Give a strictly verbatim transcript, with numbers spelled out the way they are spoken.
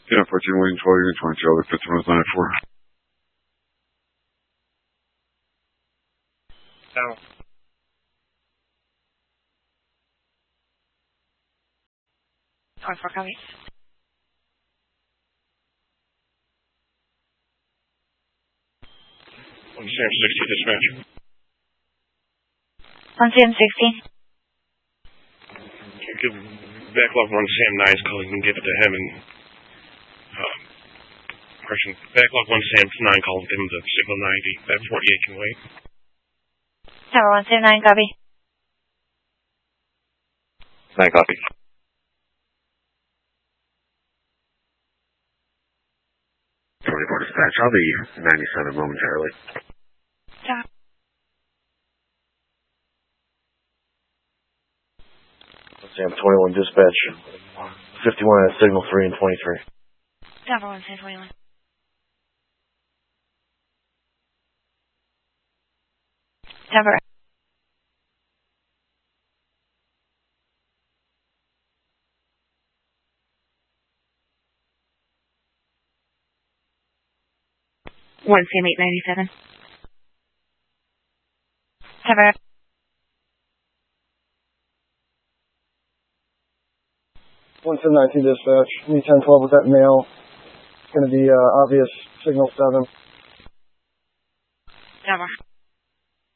Yeah, fourteen, Wayne, twelve, Unit twenty-two, I'll fifteen minutes, nine four. Tower. twenty-four, copy. one Sam sixty, dispatch. one Sam sixty. Give backlog one Sam nine's call, you can give it to him and, um, correction, backlog one Sam nine call, give him the signal ninety, that forty-eight can wait. Tower one Sam nine, copy. Nine copy. twenty-four dispatch, I'll be ninety-seven momentarily. Tower. Sam twenty-one dispatch, fifty-one at signal three and twenty-three. Tower one Sam twenty-one. Tower. one Sam eight ninety-seven. Tower. one Sam nineteen dispatch, me ten twelve with that male. It's going to be uh, obvious signal seven. Tower.